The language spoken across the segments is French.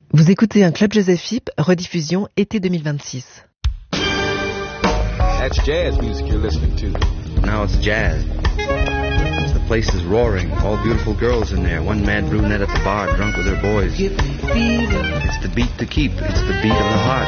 Vous écoutez un Club Jazz FIP, rediffusion été 2026. That's jazz music you're listening to. Now it's jazz. The place is roaring. All beautiful girls in there. One mad brunette at the bar, drunk with her boys. It's the beat to keep. It's the beat of the heart.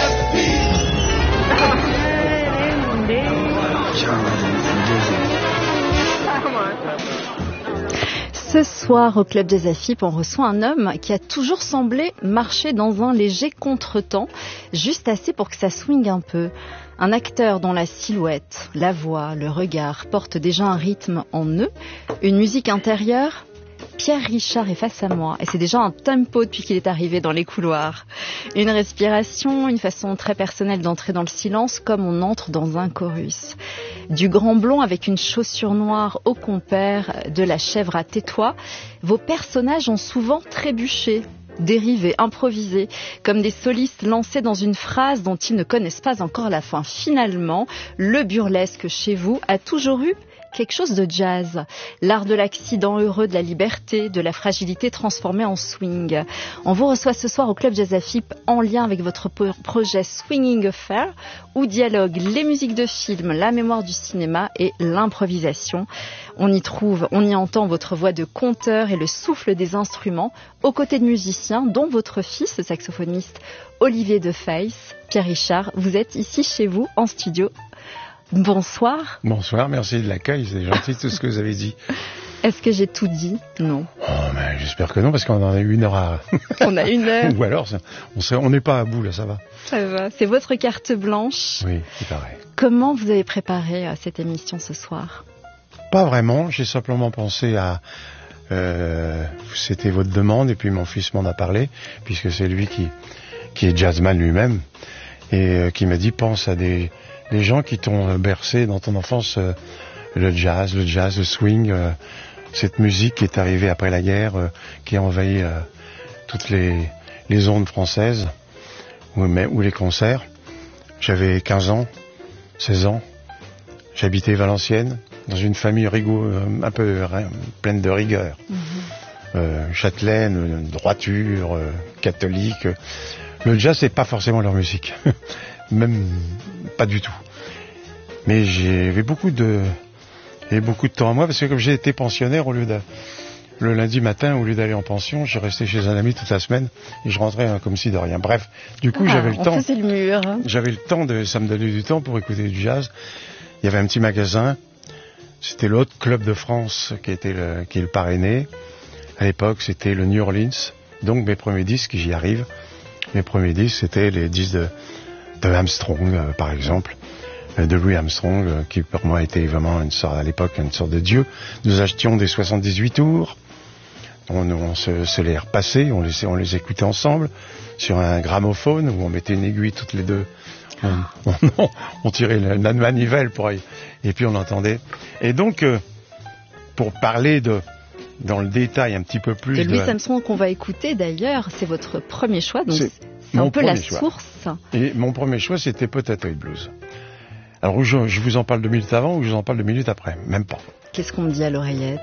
Ce soir, au Club des FIP, on reçoit un homme qui a toujours semblé marcher dans un léger contretemps, juste assez pour que ça swingue un peu. Un acteur dont la silhouette, la voix, le regard portent déjà un rythme en eux, une musique intérieure. Pierre Richard est face à moi et c'est déjà un tempo depuis qu'il est arrivé dans les couloirs. Une respiration, une façon très personnelle d'entrer dans le silence comme on entre dans un chorus. Du grand blond avec une chaussure noire au compère, de la chèvre à tais-toi, vos personnages ont souvent trébuché, dérivés, improvisés, comme des solistes lancés dans une phrase dont ils ne connaissent pas encore la fin. Finalement, le burlesque chez vous a toujours eu quelque chose de jazz, l'art de l'accident heureux, de la liberté, de la fragilité transformée en swing. On vous reçoit ce soir au Club Jazz FIP en lien avec votre projet Swinging Affair, où dialoguent les musiques de film, la mémoire du cinéma et l'improvisation. On y entend votre voix de conteur et le souffle des instruments, aux côtés de musiciens, dont votre fils, le saxophoniste Olivier Deface. Pierre Richard, vous êtes ici chez vous, en studio. Bonsoir. Bonsoir, merci de l'accueil, c'est gentil tout ce que vous avez dit. Est-ce que j'ai tout dit? Non. Oh, mais j'espère que non, parce qu'on en a 1 heure à... On a 1 heure. Ou alors, on n'est pas à bout, là, ça va. Ça va, c'est votre carte blanche. Oui, c'est pareil. Comment vous avez préparé cette émission ce soir? Pas vraiment, j'ai simplement pensé à... c'était votre demande, et puis mon fils m'en a parlé, puisque c'est lui qui est jazzman lui-même, et qui m'a dit, pense à des gens qui t'ont bercé dans ton enfance, le jazz, le swing, cette musique qui est arrivée après la guerre, qui a envahi toutes les ondes françaises, ou les concerts. J'avais 15 ans, 16 ans, j'habitais Valenciennes, dans une famille un peu pleine de rigueur. Châtelaine, droiture, catholique. Le jazz, c'est pas forcément leur musique. Même pas du tout. Mais j'avais beaucoup de temps à moi, parce que comme j'ai été pensionnaire, le lundi matin, au lieu d'aller en pension, je restais chez un ami toute la semaine et je rentrais comme si de rien. Bref, du coup, j'avais le temps. C'est le mur. J'avais le temps ça me donnait du temps pour écouter du jazz. Il y avait un petit magasin. C'était l'autre club de France qui est le parrainé. À l'époque, c'était le New Orleans. Donc mes premiers disques, j'y arrive. Mes premiers disques, c'était les disques de Armstrong, par exemple, de Louis Armstrong, qui pour moi était vraiment à l'époque une sorte de dieu. Nous achetions des 78 tours, on se les repassait, on les écoutait ensemble sur un gramophone où on mettait une aiguille toutes les deux. On tirait la manivelle et puis on entendait. Et donc, pour parler dans le détail un petit peu plus... Et Louis Armstrong qu'on va écouter d'ailleurs, c'est votre premier choix, donc c'est un peu la source. Et mon premier choix, c'était Potato Head Blues. Alors, je vous en parle 2 minutes avant ou je vous en parle 2 minutes après? Même pas. Qu'est-ce qu'on me dit à l'oreillette?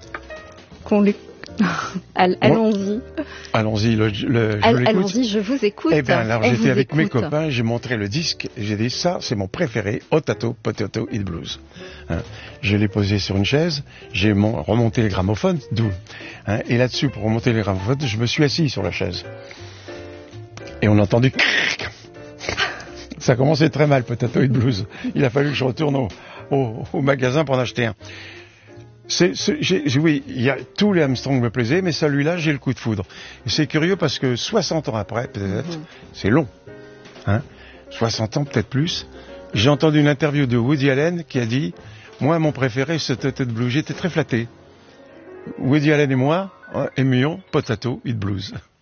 Allons-y. Allons-y, allons-y, je vous écoute. Eh bien, alors j'étais avec mes copains, j'ai montré le disque, et j'ai dit ça, c'est mon préféré, Potato Head Blues. Je l'ai posé sur une chaise, j'ai remonté les gramophones, et là-dessus, pour remonter les gramophones, je me suis assis sur la chaise. Et on a entendu... Ça commençait très mal, Potato Head Blues. Il a fallu que je retourne au magasin pour en acheter un. Oui, tous les Armstrong me plaisaient, mais celui-là, j'ai le coup de foudre. Et c'est curieux parce que 60 ans après, peut-être, c'est long. 60 ans, peut-être plus. J'ai entendu une interview de Woody Allen qui a dit, moi, mon préféré, c'est Potato Blues. J'étais très flatté. Woody Allen et moi aimions Potato Head Blues.